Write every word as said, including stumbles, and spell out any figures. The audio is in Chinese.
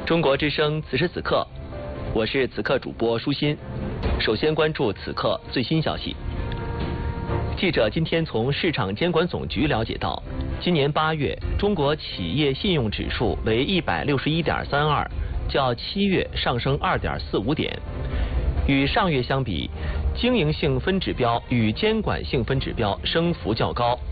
中国之声，此时此刻，我是此刻主播舒心。首先关注此刻最新消息。记者今天从市场监管总局了解到，今年八月中国企业信用指数为一百六十一点三二，较七月上升二点四五点。与上月相比，经营性分指标与监管性分指标升幅较高。